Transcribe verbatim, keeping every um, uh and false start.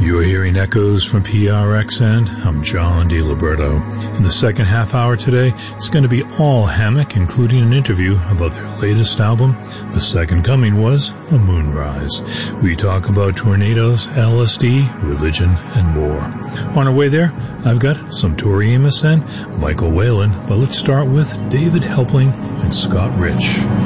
You're hearing echoes from P R X N. I'm John DiLiberto. In the second half hour today, it's going to be all Hammock, including an interview about their latest album. The Second Coming was A Moonrise. We talk about tornadoes, L S D, religion, and more. On our way there, I've got some Tori Amos and Michael Whalen, but let's start with David Helpling and Scott Rich.